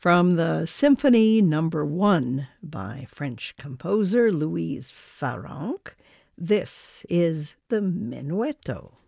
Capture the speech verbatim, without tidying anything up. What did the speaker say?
From the Symphony Number One by French composer Louise Farrenc, this is the Menuetto.